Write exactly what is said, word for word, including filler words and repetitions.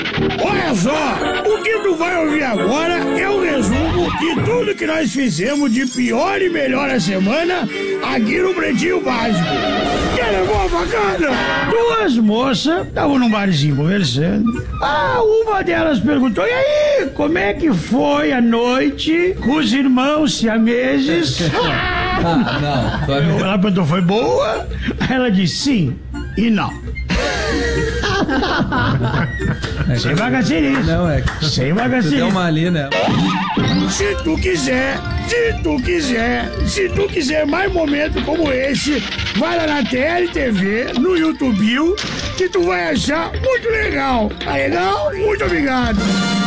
Olha só, o que tu vai ouvir agora é o resumo de tudo que nós fizemos de pior e melhor a semana aqui no Pretinho Básico. Que levou a facada? Duas moças estavam num barzinho conversando. Ah, uma delas perguntou, e aí, como é que foi a noite com os irmãos siameses? Ah, não. Ela perguntou, foi boa? Aí ela disse sim e não. Sem vagaceirinho. Não, é. Sem Tu vagaceirinho. deu uma ali, né? Se tu quiser, se tu quiser, se tu quiser mais momentos como esse, vai lá na T L T V, no YouTube, que tu vai achar muito legal. Tá legal? Muito obrigado.